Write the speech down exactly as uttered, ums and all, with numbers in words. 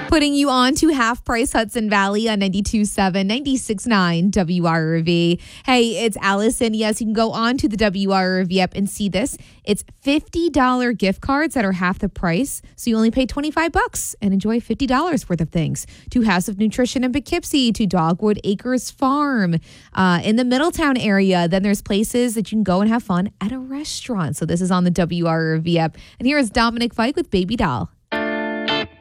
Putting you on to Half Price Hudson Valley on ninety-two point seven, ninety-six point nine W R R V. Hey, it's Allison. Yes, you can go on to the W R R V app and see this. It's fifty dollars gift cards that are half the price. So you only pay twenty-five bucks and enjoy fifty dollars worth of things. To House of Nutrition in Poughkeepsie, to Dogwood Acres Farm. Uh, in the Middletown area, then there's places that you can go and have fun at a restaurant. So this is on the W R R V app. And here is Dominic Fike with Baby Doll.